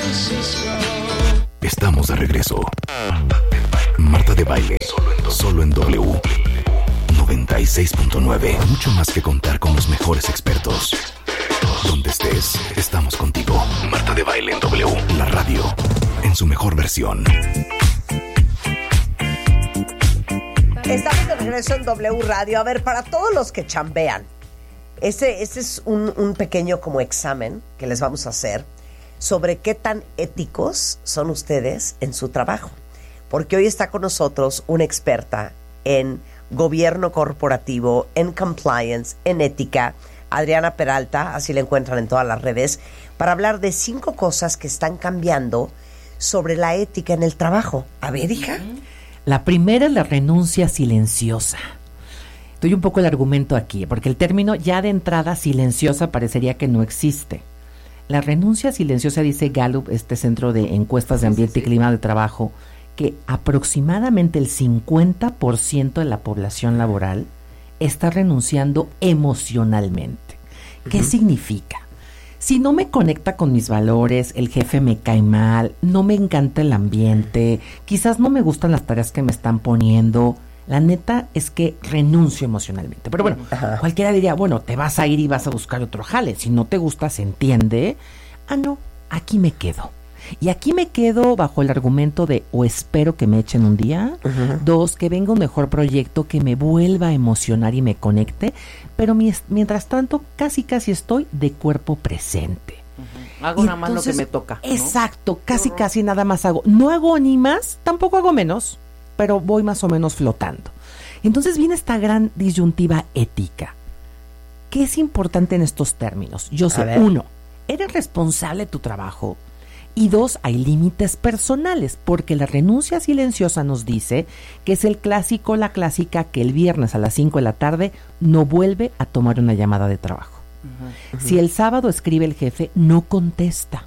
Estamos de regreso. Marta de Baile, solo en W 96.9. Mucho más que contar con los mejores expertos. Donde estés, estamos contigo. Marta de Baile en W, la radio, en su mejor versión. Estamos de regreso en W Radio. A ver, para todos los que chambean, este es un pequeño como examen que les vamos a hacer sobre qué tan éticos son ustedes en su trabajo. Porque hoy está con nosotros una experta en gobierno corporativo, en compliance, en ética, Adriana Peralta, así la encuentran en todas las redes, para hablar de 5 cosas que están cambiando sobre la ética en el trabajo. A ver, hija. La primera es la renuncia silenciosa. Doy un poco el argumento aquí, porque el término ya de entrada silenciosa parecería que no existe. La renuncia silenciosa, dice Gallup, este centro de encuestas de ambiente y clima de trabajo, que aproximadamente el 50% de la población laboral está renunciando emocionalmente. ¿Qué significa? Si no me conecta con mis valores, el jefe me cae mal, no me encanta el ambiente, quizás no me gustan las tareas que me están poniendo, la neta es que renuncio emocionalmente. Pero bueno, cualquiera diría, bueno, te vas a ir y vas a buscar otro jale. Si no te gusta, se entiende. Ah, no, aquí me quedo. Y aquí me quedo bajo el argumento de o espero que me echen un día, 2, que venga un mejor proyecto que me vuelva a emocionar y me conecte, pero mientras tanto casi estoy de cuerpo presente. Hago nada más lo que me toca, ¿no? Exacto, casi nada más hago. No hago ni más, tampoco hago menos, pero voy más o menos flotando. Entonces viene esta gran disyuntiva ética. ¿Qué es importante en estos términos? Yo sé, 1, eres responsable de tu trabajo. Y 2, hay límites personales, porque la renuncia silenciosa nos dice que es el clásico, la clásica, que el viernes a las 5 de la tarde no vuelve a tomar una llamada de trabajo. Si el sábado escribe el jefe, no contesta.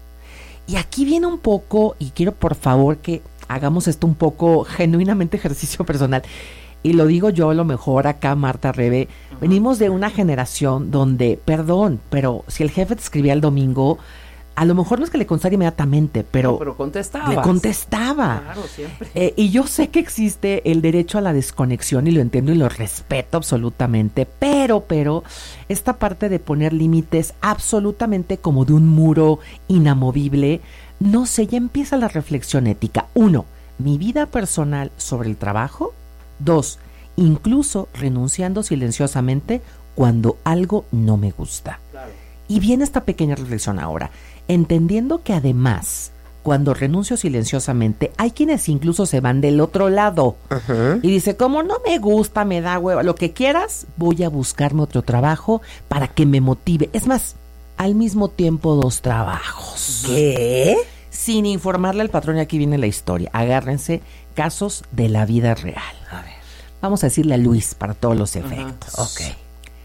Y aquí viene un poco, y quiero por favor que hagamos esto un poco genuinamente ejercicio personal. Y lo digo yo a lo mejor acá, Marta, Rebe, venimos de una generación donde, perdón, pero si el jefe te escribía el domingo, a lo mejor no es que le contestara inmediatamente, pero contestaba. Le contestaba. Claro, siempre. Y yo sé que existe el derecho a la desconexión y lo entiendo y lo respeto absolutamente, pero esta parte de poner límites absolutamente como de un muro inamovible, no sé, ya empieza la reflexión ética. 1, mi vida personal sobre el trabajo. 2, incluso renunciando silenciosamente cuando algo no me gusta. Claro. Y viene esta pequeña reflexión ahora, entendiendo que además, cuando renuncio silenciosamente, hay quienes incluso se van del otro lado y dice, como no me gusta, me da hueva, lo que quieras, voy a buscarme otro trabajo para que me motive. Es más, al mismo tiempo 2 trabajos. ¿Qué? Sin informarle al patrón, y aquí viene la historia. Agárrense, casos de la vida real. A ver, vamos a decirle a Luis para todos los efectos. Ok.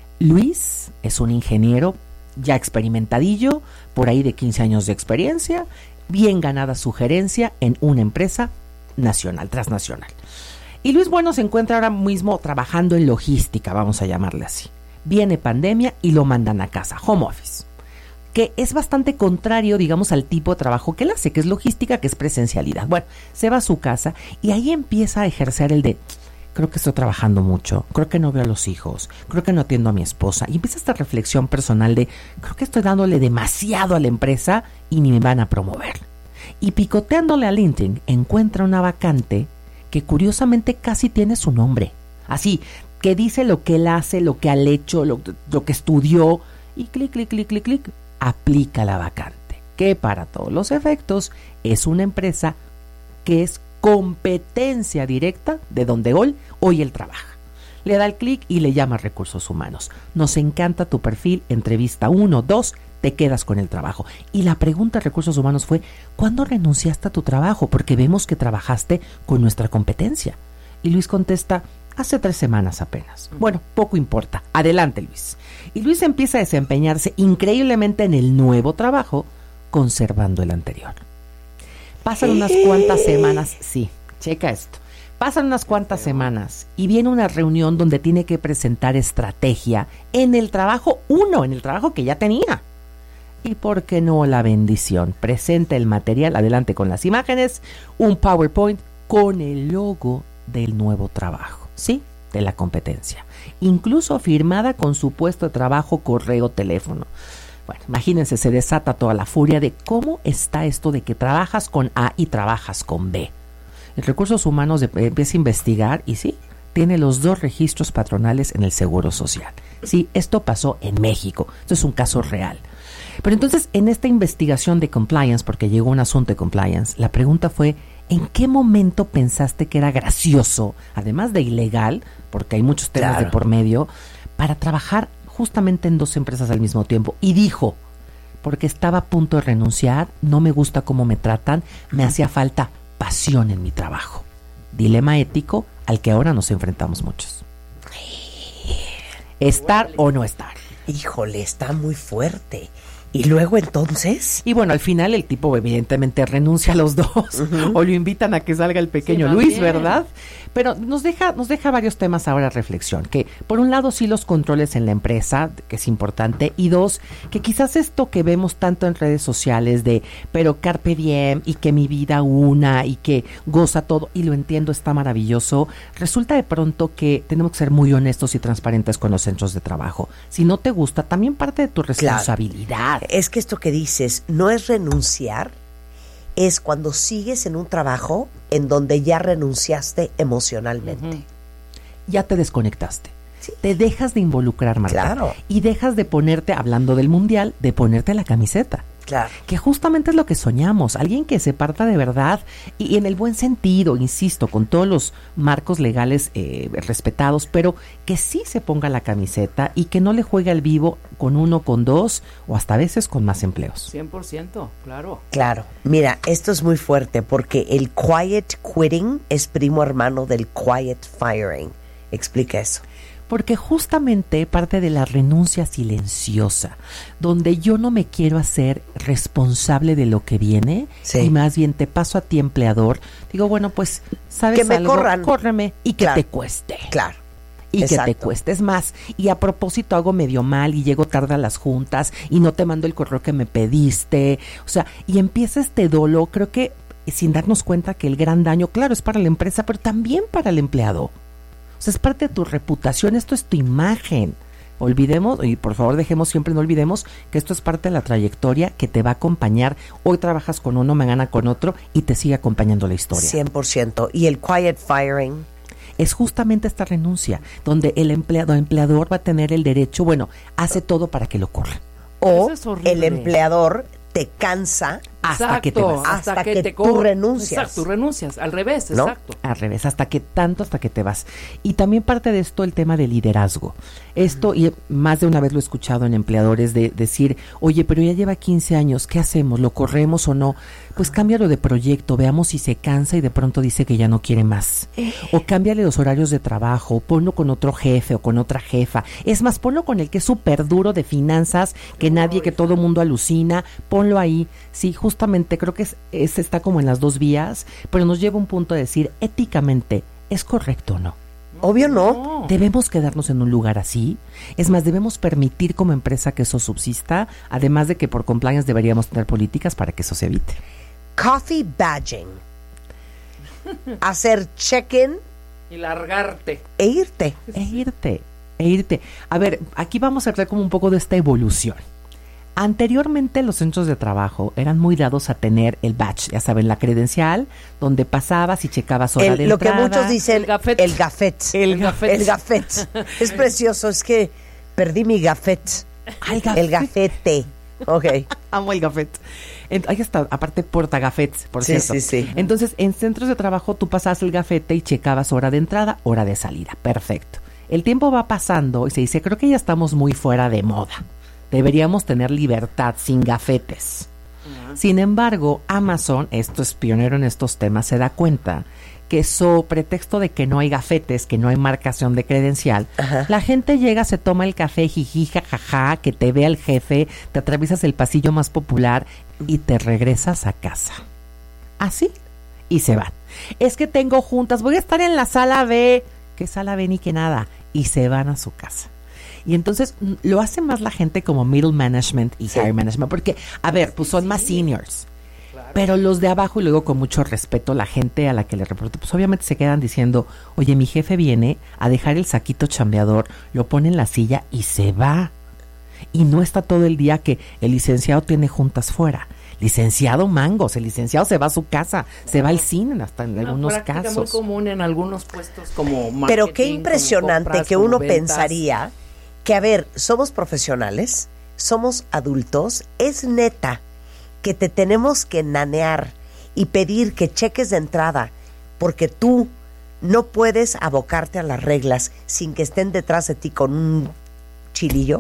Luis es un ingeniero ya experimentadillo, por ahí de 15 años de experiencia, bien ganada su gerencia en una empresa nacional, transnacional. Y Luis, bueno, se encuentra ahora mismo trabajando en logística, vamos a llamarle así. Viene pandemia y lo mandan a casa, home office, que es bastante contrario, digamos, al tipo de trabajo que él hace, que es logística, que es presencialidad. Bueno, se va a su casa y ahí empieza a ejercer el de, creo que estoy trabajando mucho, creo que no veo a los hijos, creo que no atiendo a mi esposa. Y empieza esta reflexión personal de, creo que estoy dándole demasiado a la empresa y ni me van a promover. Y picoteándole a LinkedIn, encuentra una vacante que curiosamente casi tiene su nombre. Así, que dice lo que él hace, lo que ha hecho, lo que estudió, y clic, aplica la vacante. Que para todos los efectos es una empresa que es competencia directa de donde hoy él trabaja. Le da el clic y le llama a Recursos Humanos. Nos encanta tu perfil, entrevista 1, 2, te quedas con el trabajo. Y la pregunta de Recursos Humanos fue, ¿cuándo renunciaste a tu trabajo? Porque vemos que trabajaste con nuestra competencia. Y Luis contesta, hace 3 semanas apenas. Bueno, poco importa. Adelante, Luis. Y Luis empieza a desempeñarse increíblemente en el nuevo trabajo, conservando el anterior. Pasan unas cuantas semanas, sí, checa esto. Pasan unas cuantas semanas y viene una reunión donde tiene que presentar estrategia en el trabajo en el trabajo que ya tenía. Y por qué no la bendición. Presenta el material, adelante con las imágenes, un PowerPoint con el logo del nuevo trabajo, ¿sí? De la competencia. Incluso firmada con su puesto de trabajo, correo, teléfono. Bueno, imagínense, se desata toda la furia de cómo está esto de que trabajas con A y trabajas con B. En Recursos Humanos empieza a investigar y sí, tiene los 2 registros patronales en el Seguro Social. Sí, esto pasó en México. Esto es un caso real. Pero entonces, en esta investigación de compliance, porque llegó un asunto de compliance, la pregunta fue, ¿en qué momento pensaste que era gracioso, además de ilegal, porque hay muchos temas de por medio, para trabajar justamente en 2 empresas al mismo tiempo? Y dijo, porque estaba a punto de renunciar, no me gusta cómo me tratan, me hacía falta pasión en mi trabajo. Dilema ético al que ahora nos enfrentamos muchos. ¿Estar o no estar? Híjole, está muy fuerte. ¿Y luego entonces? Y bueno, al final el tipo evidentemente renuncia a los 2 o lo invitan a que salga el pequeño Luis, ¿verdad? Pero nos deja varios temas ahora a reflexión, que por un lado sí los controles en la empresa, que es importante, y 2, que quizás esto que vemos tanto en redes sociales de, pero carpe diem, y que mi vida una, y que goza todo, y lo entiendo, está maravilloso, resulta de pronto que tenemos que ser muy honestos y transparentes con los centros de trabajo. Si no te gusta, también parte de tu responsabilidad. Claro. Es que esto que dices no es renunciar, es cuando sigues en un trabajo en donde ya renunciaste emocionalmente. Ya te desconectaste. Sí. Te dejas de involucrar, Marta. Claro. Y dejas de ponerte, hablando del mundial, de ponerte la camiseta. Claro. Que justamente es lo que soñamos, alguien que se parta de verdad y en el buen sentido, insisto, con todos los marcos legales respetados, pero que sí se ponga la camiseta y que no le juegue al vivo con 1, con 2 o hasta a veces con más empleos. 100%, claro. Claro, mira, esto es muy fuerte porque el quiet quitting es primo hermano del quiet firing. Explica eso. Porque justamente parte de la renuncia silenciosa, donde yo no me quiero hacer responsable de lo que viene, sí, y más bien te paso a ti, empleador, digo, bueno, pues, ¿sabes que algo? Me corran. Córreme y que te cueste. Claro. Y exacto, que te cueste. Es más, y a propósito hago medio mal y llego tarde a las juntas y no te mando el correo que me pediste. O sea, y empieza este dolo, creo que sin darnos cuenta que el gran daño, claro, es para la empresa, pero también para el empleado. O sea, es parte de tu reputación, esto es tu imagen. Olvidemos, y por favor siempre no olvidemos que esto es parte de la trayectoria que te va a acompañar. Hoy trabajas con uno, mañana con otro y te sigue acompañando la historia. 100%. ¿Y el quiet firing? Es justamente esta renuncia, donde el empleador va a tener el derecho, bueno, hace todo para que lo corran. O el empleador te cansa hasta que te vas. Hasta que tú renuncias. Exacto, tú renuncias. Al revés, ¿no? Exacto. Al revés, hasta que te vas. Y también parte de esto el tema de liderazgo. Esto, y más de una vez lo he escuchado en empleadores de decir, oye, pero ya lleva 15 años, ¿qué hacemos? ¿Lo corremos o no? Pues cámbialo de proyecto, veamos si se cansa y de pronto dice que ya no quiere más. O cámbiale los horarios de trabajo, ponlo con otro jefe o con otra jefa. Es más, ponlo con el que es súper duro de finanzas, que todo mundo alucina, ponlo ahí. Sí, justamente creo que está como en las 2 vías, pero nos lleva a un punto de decir, éticamente, ¿es correcto o no? Obvio no. ¿Debemos quedarnos en un lugar así? Es más, ¿debemos permitir como empresa que eso subsista? Además de que por compliance deberíamos tener políticas para que eso se evite. Coffee badging. Hacer check-in. Y largarte. E irte. A ver, aquí vamos a hablar como un poco de esta evolución. Anteriormente los centros de trabajo eran muy dados a tener el badge, ya saben, la credencial, donde pasabas y checabas hora de lo entrada. Que muchos dicen, el gafet. El gafet. Es precioso, es que perdí mi gafet. El gafete. Ok. Amo el gafet. Ahí está, aparte portagafets, por cierto. Sí. Entonces, en centros de trabajo tú pasabas el gafete y checabas hora de entrada, hora de salida. Perfecto. El tiempo va pasando y se dice, creo que ya estamos muy fuera de moda. Deberíamos tener libertad sin gafetes. Sin embargo, Amazon, esto es pionero en estos temas, se da cuenta que pretexto de que no hay gafetes, que no hay marcación de credencial, la gente llega, se toma el café, jiji, jajaja, que te vea el jefe, te atraviesas el pasillo más popular y te regresas a casa. Así. Y se van. Es que tengo juntas, voy a estar en la sala B. ¿Qué sala B ni qué nada? Y se van a su casa. Y entonces lo hace más la gente como middle management y higher management, porque, a ver, pues son más seniors. Pero los de abajo, y luego con mucho respeto, la gente a la que le reporto, pues obviamente se quedan diciendo, oye, mi jefe viene a dejar el saquito chambeador, lo pone en la silla y se va. Y no está todo el día que el licenciado tiene juntas fuera. Licenciado mangos, el licenciado se va a su casa, se va al cine hasta en algunos casos. Muy común en algunos puestos como marketing. Pero qué impresionante como compras, que uno como ventas. pensaría que, a ver, somos profesionales, somos adultos, es neta que te tenemos que nanear y pedir que cheques de entrada porque tú no puedes abocarte a las reglas sin que estén detrás de ti con un chilillo.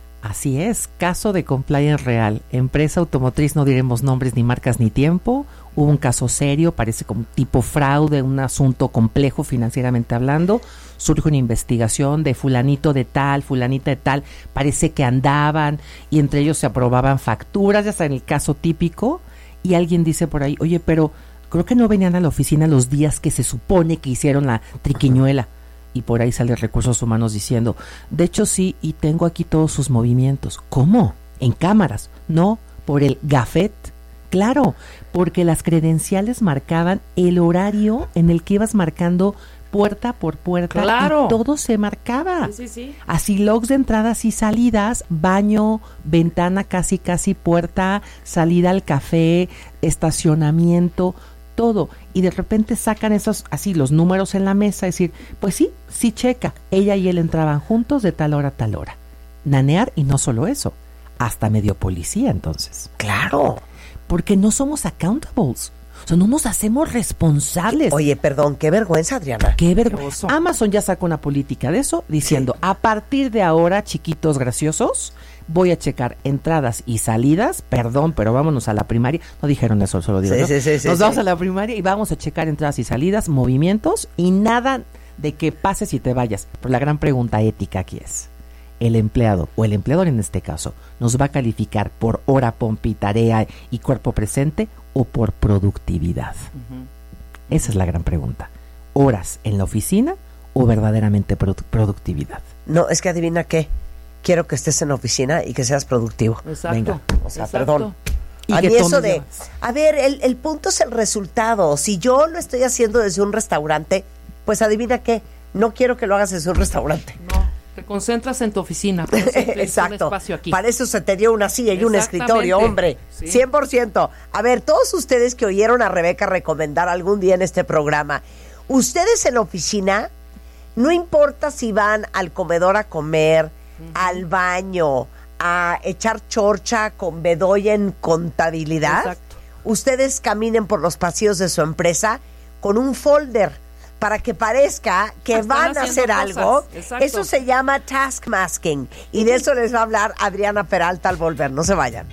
Así es, caso de compliance real. Empresa automotriz, no diremos nombres ni marcas ni tiempo. Hubo un caso serio, parece como tipo fraude, un asunto complejo financieramente hablando. Surge una investigación de fulanito de tal, fulanita de tal. Parece que andaban y entre ellos se aprobaban facturas, ya está en el caso típico. Y alguien dice por ahí, oye, pero creo que no venían a la oficina los días que se supone que hicieron la triquiñuela. Y por ahí sale Recursos Humanos diciendo, de hecho sí, y tengo aquí todos sus movimientos. ¿Cómo? ¿En cámaras? No, por el gafet. Claro, porque las credenciales marcaban el horario en el que ibas marcando puerta por puerta. Claro. Y todo se marcaba. Sí. Así logs de entradas y salidas, baño, ventana, casi puerta, salida al café, estacionamiento, todo. Y de repente sacan esos, así, los números en la mesa, decir, pues sí checa. Ella y él entraban juntos de tal hora a tal hora. Nanear, y no solo eso, hasta medio policía entonces. Claro. Porque no somos accountables. O sea, no nos hacemos responsables. Oye, perdón, qué vergüenza, Adriana. Qué vergüenza. Amazon ya sacó una política de eso, diciendo, a partir de ahora, chiquitos graciosos, voy a checar entradas y salidas, perdón, pero vámonos a la primaria. No dijeron eso, solo digo, ¿no? Nos vamos a la primaria y vamos a checar entradas y salidas, movimientos, y nada de que pases y te vayas. Pero la gran pregunta ética aquí es, ¿el empleado, o el empleador en este caso, nos va a calificar por hora, pompi, tarea y cuerpo presente, o por productividad? Esa es la gran pregunta. ¿Horas en la oficina o verdaderamente productividad? No, es que adivina qué. Quiero que estés en la oficina y que seas productivo. Exacto. Venga. O sea, Exacto. perdón. Y A que mí eso tomes de, llamadas. a ver, el punto es el resultado. Si yo lo estoy haciendo desde un restaurante, pues adivina qué. No quiero que lo hagas desde un restaurante. No, te concentras en tu oficina. Por eso te hice un Exacto. espacio aquí. Para eso se te dio una silla y un escritorio, hombre. Sí. 100%. A ver, todos ustedes que oyeron a Rebeca recomendar algún día en este programa, ustedes en la oficina, no importa si van al comedor a comer, al baño, a echar chorcha con Bedoya en contabilidad, Exacto. ustedes caminen por los pasillos de su empresa con un folder para que parezca que Están van a hacer haciendo algo. cosas. Exacto. Eso se llama task masking. Y de eso les va a hablar Adriana Peralta al volver. No se vayan.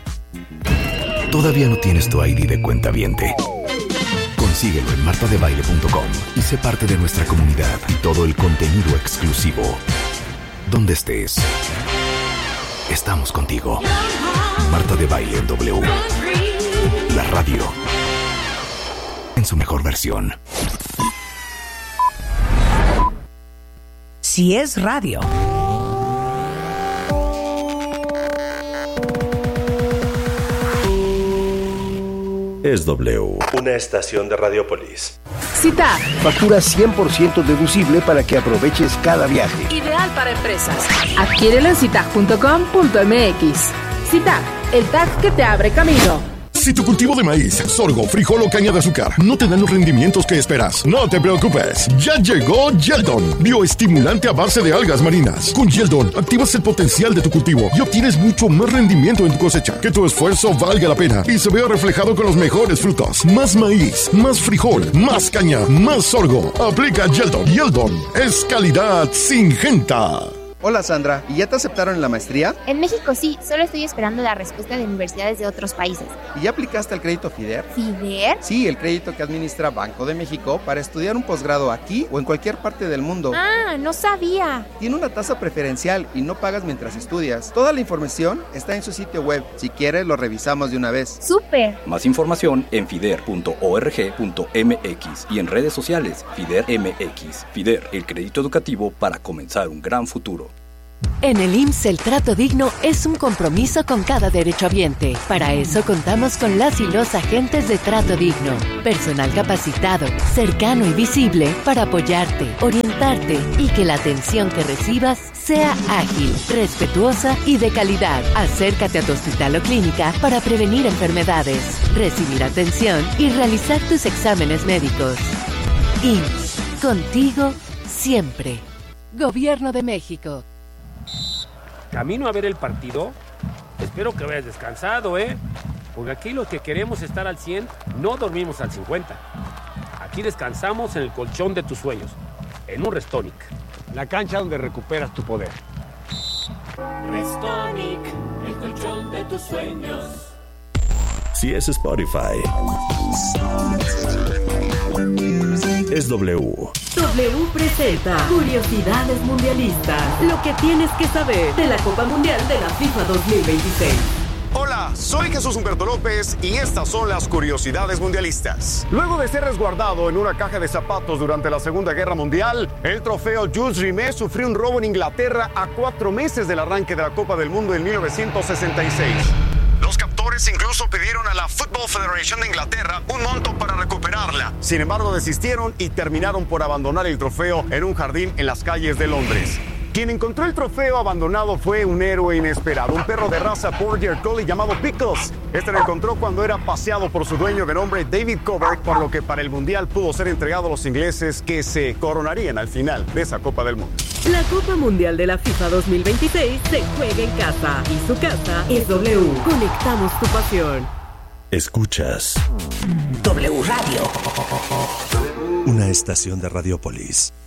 ¿Todavía no tienes tu ID de cuentaviente? Consíguelo en martadebaile.com y sé parte de nuestra comunidad y todo el contenido exclusivo. Donde estés, estamos contigo. Marta de Baile en W. La radio en su mejor versión. Si es radio. Es W. Una estación de Radiopolis. CITAC, Factura 100% deducible para que aproveches cada viaje. ideal para empresas. Adquiérelo en citac.com.mx. CITAC, el tag que te abre camino. Si tu cultivo de maíz, sorgo, frijol o caña de azúcar no te dan los rendimientos que esperas, no te preocupes. Ya llegó Yeldon, bioestimulante a base de algas marinas. Con Yeldon activas el potencial de tu cultivo y obtienes mucho más rendimiento en tu cosecha. Que tu esfuerzo valga la pena y se vea reflejado con los mejores frutos. Más maíz, más frijol, más caña, más sorgo. Aplica Yeldon. Yeldon es calidad Syngenta. Hola Sandra, ¿y ya te aceptaron en la maestría? En México sí, solo estoy esperando la respuesta de universidades de otros países. ¿Y ya aplicaste al crédito FIDER? ¿FIDER? Sí, el crédito que administra Banco de México para estudiar un posgrado aquí o en cualquier parte del mundo. Ah, no sabía. Tiene una tasa preferencial y no pagas mientras estudias. Toda la información está en su sitio web. Si quieres, lo revisamos de una vez. ¡Súper! Más información en fider.org.mx y en redes sociales FIDER MX. FIDER, el crédito educativo para comenzar un gran futuro. En el IMSS el trato digno es un compromiso con cada derechohabiente. Para eso contamos con las y los agentes de trato digno. Personal capacitado, cercano y visible para apoyarte, orientarte y que la atención que recibas sea ágil, respetuosa y de calidad. Acércate a tu hospital o clínica para prevenir enfermedades, recibir atención y realizar tus exámenes médicos. IMSS, contigo siempre. Gobierno de México. ¿Camino a ver el partido? Espero que vayas descansado, ¿eh? Porque aquí los que queremos estar al 100 no dormimos al 50. Aquí descansamos en el colchón de tus sueños, en un Restonic. La cancha donde recuperas tu poder. Restonic, el colchón de tus sueños. Si es Spotify, es W. W presenta Curiosidades Mundialistas. Lo que tienes que saber de la Copa Mundial de la FIFA 2026. Hola, soy Jesús Humberto López y estas son las curiosidades mundialistas. Luego de ser resguardado en una caja de zapatos durante la Segunda Guerra Mundial, el trofeo Jules Rimet sufrió un robo en Inglaterra a 4 meses del arranque de la Copa del Mundo en 1966. Los captores incluso pidieron a la Football Federation de Inglaterra un monto para recuperarla. Sin embargo, desistieron y terminaron por abandonar el trofeo en un jardín en las calles de Londres. Quien encontró el trofeo abandonado fue un héroe inesperado, un perro de raza Border Collie llamado Pickles. Este lo encontró cuando era paseado por su dueño de nombre David Covert, por lo que para el Mundial pudo ser entregado a los ingleses, que se coronarían al final de esa Copa del Mundo. La Copa Mundial de la FIFA 2026 se juega en casa y su casa es W. Conectamos tu pasión. Escuchas W Radio. Una estación de Radiopolis.